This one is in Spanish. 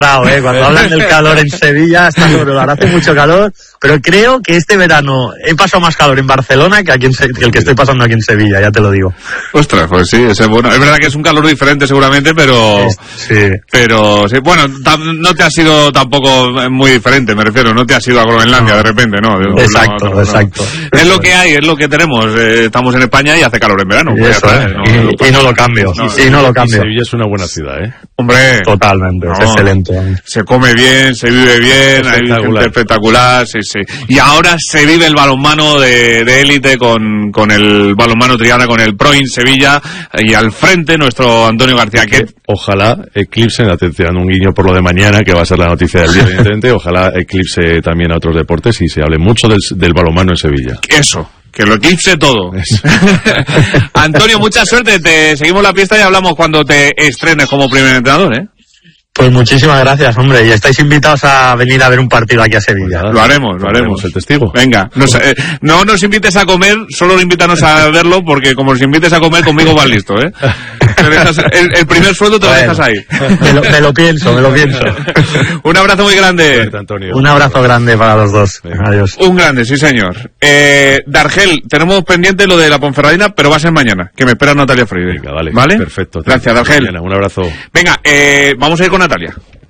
Cuando hablan del calor en Sevilla está sobrevalorado. Hace mucho calor, pero creo que este verano he pasado más calor en Barcelona que el que estoy pasando aquí en Sevilla, ya te lo digo. Ostras, pues sí, ese es bueno. Es verdad que es un calor diferente seguramente, pero sí, bueno, no te ha sido tampoco muy diferente, me refiero, no te has ido a Groenlandia de repente, ¿no? Exacto. Es lo que hay, es lo que tenemos. Estamos en España y hace calor en verano. Y, eso, y no lo cambio. No lo cambio. Sevilla es una buena ciudad, ¿eh? Hombre, totalmente, es excelente. Se come bien, se vive bien, hay gente espectacular, sí. Y ahora se vive el balonmano de élite con el balonmano Triana, con el Proin Sevilla, y al frente nuestro Antonio García. Que ojalá eclipsen, atención, un guiño por lo de mañana, que va a ser la noticia del día, evidentemente, ojalá eclipse también a otros deportes y se hable mucho del balonmano en Sevilla. Eso. Que lo eclipse todo. Antonio, mucha suerte. Te seguimos la pista y hablamos cuando te estrenes como primer entrenador, ¿eh? Pues muchísimas gracias, hombre. Y estáis invitados a venir a ver un partido aquí a Sevilla. Lo haremos. El testigo. Venga, no nos invites a comer, solo invítanos a verlo, porque como nos invites a comer, conmigo vas listo, ¿eh? El primer sueldo te lo dejas ahí. Me lo pienso. Un abrazo muy grande. Suerte, Antonio. Un abrazo grande para los dos. Venga. Adiós. Un grande, sí señor. Dargel, tenemos pendiente lo de la Ponferradina, pero va a ser mañana, que me espera Natalia Freire. Venga, vale. Perfecto. Gracias, Dargel. Un abrazo. Venga, vamos a ir con Natalia.